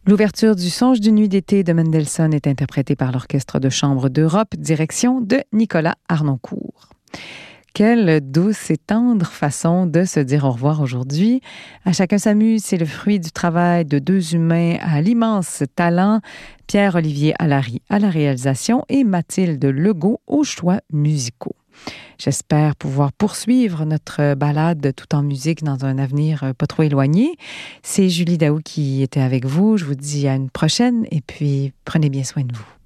L'ouverture du Songe d'une nuit d'été de Mendelssohn est interprétée par l'Orchestre de chambre d'Europe, direction de Nicolas Arnoncourt. Quelle douce et tendre façon de se dire au revoir aujourd'hui. À chacun s'amuse, c'est le fruit du travail de deux humains à l'immense talent. Pierre-Olivier Allary à la réalisation et Mathilde Legault aux choix musicaux. J'espère pouvoir poursuivre notre balade tout en musique dans un avenir pas trop éloigné. C'est Julie Daou qui était avec vous. Je vous dis à une prochaine et puis prenez bien soin de vous.